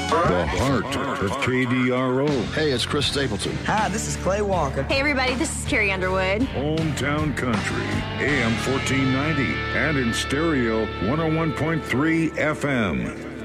The heart of KDRO. Hey, it's Chris Stapleton. Hi, this is Clay Walker. Hey, everybody, this is Carrie Underwood. Hometown Country, AM 1490, and in stereo 101.3 FM.